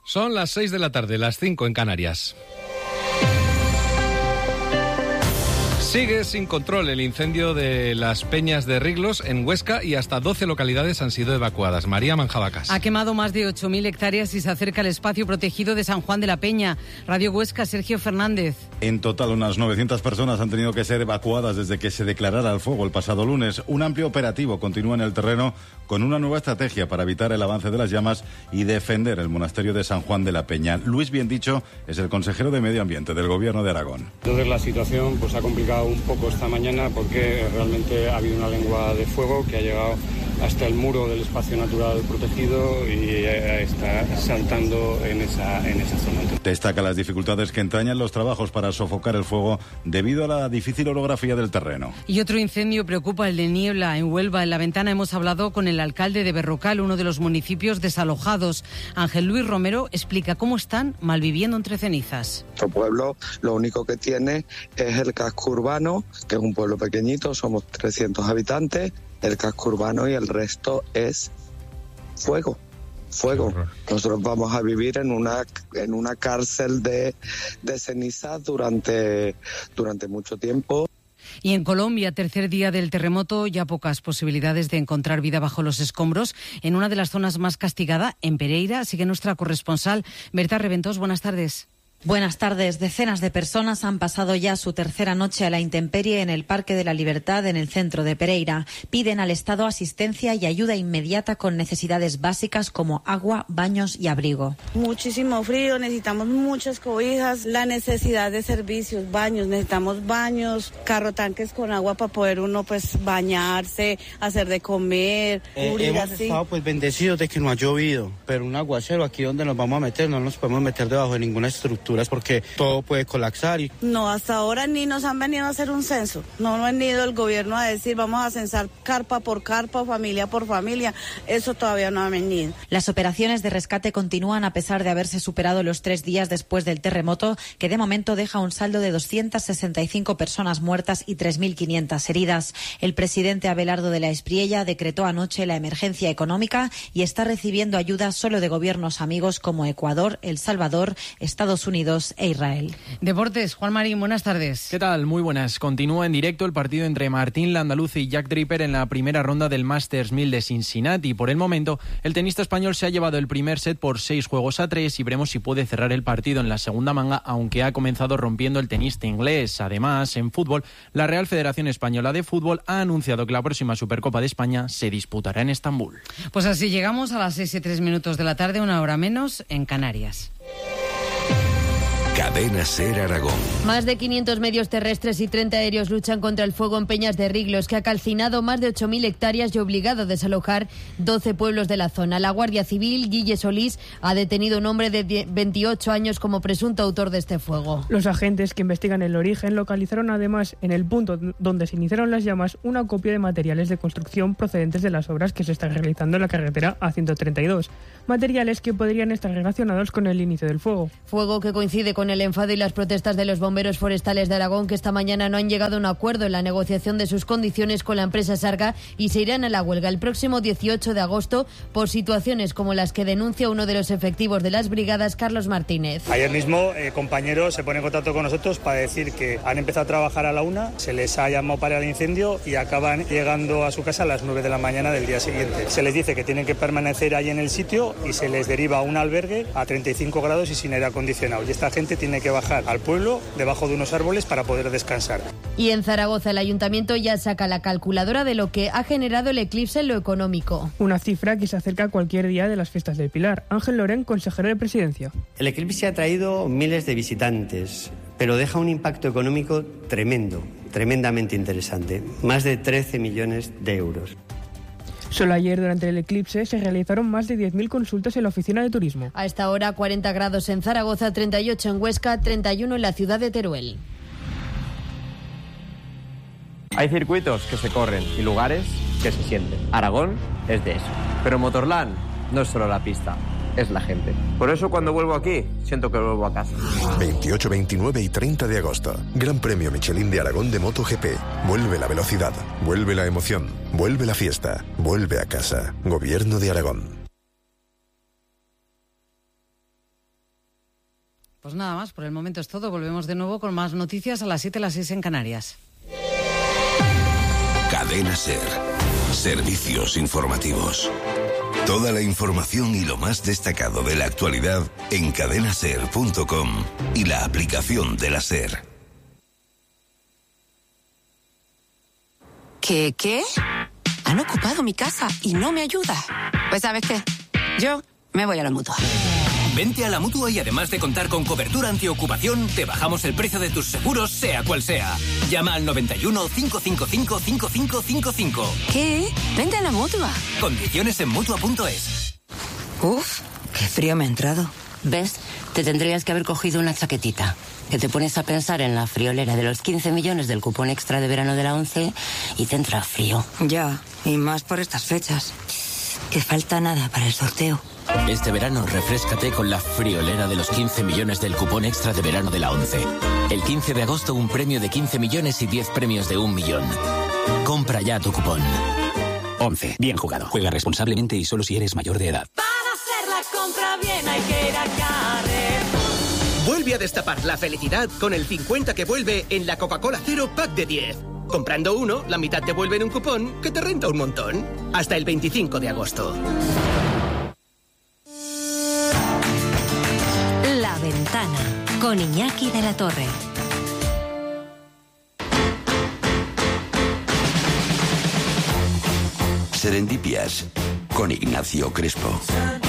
Son las 6 de la tarde, las 5 en Canarias. Sigue sin control el incendio de las Peñas de Riglos en Huesca y hasta 12 localidades han sido evacuadas. María Manjabacas. Ha quemado más de 8.000 hectáreas y se acerca al espacio protegido de San Juan de la Peña. Radio Huesca, Sergio Fernández. En total, unas 900 personas han tenido que ser evacuadas desde que se declarara el fuego el pasado lunes. Un amplio operativo continúa en el terreno con una nueva estrategia para evitar el avance de las llamas y defender el monasterio de San Juan de la Peña. Luis Biendicho es el consejero de Medio Ambiente del Gobierno de Aragón. Entonces la situación pues ha complicado un poco esta mañana porque realmente ha habido una lengua de fuego que ha llegado hasta el muro del espacio natural protegido y está saltando en esa zona. Destaca las dificultades que entrañan los trabajos para sofocar el fuego debido a la difícil orografía del terreno. Y otro incendio preocupa, el de Niebla, en Huelva. En La Ventana hemos hablado con el alcalde de Berrocal, uno de los municipios desalojados. Ángel Luis Romero explica cómo están malviviendo entre cenizas. Nuestro pueblo lo único que tiene es el casco urbano, que es un pueblo pequeñito, somos 300 habitantes, el casco urbano, y el resto es fuego. Nosotros vamos a vivir en una cárcel de cenizas durante mucho tiempo. Y en Colombia, tercer día del terremoto, ya pocas posibilidades de encontrar vida bajo los escombros. En una de las zonas más castigadas, en Pereira, sigue nuestra corresponsal Berta Reventós. Buenas tardes. Buenas tardes. Decenas de personas han pasado ya su tercera noche a la intemperie en el Parque de la Libertad, en el centro de Pereira. Piden al Estado asistencia y ayuda inmediata con necesidades básicas como agua, baños y abrigo. Muchísimo frío, necesitamos muchas cobijas, la necesidad de servicios, baños, necesitamos baños, carro tanques con agua para poder uno pues bañarse, hacer de comer, hemos estado pues bendecidos de que no ha llovido, pero un aguacero aquí donde nos vamos a meter, no nos podemos meter debajo de ninguna estructura porque todo puede colapsar. No, hasta ahora ni nos han venido a hacer un censo. No ha venido el gobierno a decir vamos a censar carpa por carpa, familia por familia. Eso todavía no ha venido. Las operaciones de rescate continúan a pesar de haberse superado los 3 días después del terremoto, que de momento deja un saldo de 265 personas muertas y 3.500 heridas. El presidente Abelardo de la Espriella decretó anoche la emergencia económica y está recibiendo ayuda solo de gobiernos amigos como Ecuador, El Salvador, Estados Unidos e Israel. Deportes, Juan Marín, buenas tardes. ¿Qué tal? Muy buenas. Continúa en directo el partido entre Martín Landaluz y Jack Draper en la primera ronda del Masters 1000 de Cincinnati. Por el momento, el tenista español se ha llevado el primer set por 6-3 y veremos si puede cerrar el partido en la segunda manga, aunque ha comenzado rompiendo el tenista inglés. Además, en fútbol, la Real Federación Española de Fútbol ha anunciado que la próxima Supercopa de España se disputará en Estambul. Pues así llegamos a las 6:03 de la tarde, 1 hora menos, en Canarias. Cadena SER Aragón. Más de 500 medios terrestres y 30 aéreos luchan contra el fuego en Peñas de Riglos, que ha calcinado más de 8.000 hectáreas y obligado a desalojar 12 pueblos de la zona. La Guardia Civil, Guille Solís, ha detenido a un hombre de 28 años como presunto autor de este fuego. Los agentes que investigan el origen localizaron además en el punto donde se iniciaron las llamas una copia de materiales de construcción procedentes de las obras que se están realizando en la carretera A132. Materiales que podrían estar relacionados con el inicio del fuego. Fuego que coincide con el enfado y las protestas de los bomberos forestales de Aragón, que esta mañana no han llegado a un acuerdo en la negociación de sus condiciones con la empresa Sarga y se irán a la huelga el próximo 18 de agosto por situaciones como las que denuncia uno de los efectivos de las brigadas, Carlos Martínez. Ayer mismo compañeros se ponen en contacto con nosotros para decir que han empezado a trabajar a la 1, se les ha llamado para el incendio y acaban llegando a su casa a las 9 de la mañana del día siguiente. Se les dice que tienen que permanecer ahí en el sitio y se les deriva a un albergue a 35 grados y sin aire acondicionado. Y esta gente tiene que bajar al pueblo debajo de unos árboles para poder descansar. Y en Zaragoza el ayuntamiento ya saca la calculadora de lo que ha generado el eclipse en lo económico. Una cifra que se acerca a cualquier día de las fiestas del Pilar. Ángel Lorén, consejero de Presidencia. El eclipse ha traído miles de visitantes, pero deja un impacto económico tremendo, tremendamente interesante. Más de 13 millones de euros. Solo ayer, durante el eclipse, se realizaron más de 10.000 consultas en la oficina de turismo. A esta hora, 40 grados en Zaragoza, 38 en Huesca, 31 en la ciudad de Teruel. Hay circuitos que se corren y lugares que se sienten. Aragón es de eso. Pero Motorland no es solo la pista, es la gente. Por eso cuando vuelvo aquí, siento que vuelvo a casa. 28, 29 y 30 de agosto. Gran Premio Michelin de Aragón de MotoGP. Vuelve la velocidad, vuelve la emoción, vuelve la fiesta, vuelve a casa. Gobierno de Aragón. Pues nada más, por el momento es todo. Volvemos de nuevo con más noticias a las 7, las 6 en Canarias. Cadena SER. Servicios informativos. Toda la información y lo más destacado de la actualidad en cadenaser.com y la aplicación de la SER. ¿Qué? Han ocupado mi casa y no me ayuda. Pues ¿sabes qué? Yo me voy a la Mutua. Vente a la Mutua y además de contar con cobertura antiocupación, te bajamos el precio de tus seguros, sea cual sea. Llama al 91 555 5555. ¿Qué? Vente a la Mutua. Condiciones en Mutua.es. Uf, qué frío me ha entrado. ¿Ves? Te tendrías que haber cogido una chaquetita. Que te pones a pensar en la friolera de los 15 millones del cupón extra de verano de la 11 y te entra frío. Ya, y más por estas fechas. Que falta nada para el sorteo. Este verano refréscate con la friolera de los 15 millones del cupón extra de verano de la 11. El 15 de agosto un premio de 15 millones y 10 premios de 1 millón. Compra ya tu cupón. 11. Bien jugado. Juega responsablemente y solo si eres mayor de edad. Para hacer la compra bien hay que ir a Carrefour. Vuelve a destapar la felicidad con el 50 que vuelve en la Coca-Cola Cero Pack de 10. Comprando uno, la mitad te vuelve en un cupón que te renta un montón. Hasta el 25 de agosto. La Ventana, con Iñaki de la Torre. Serendipias, con Ignacio Crespo.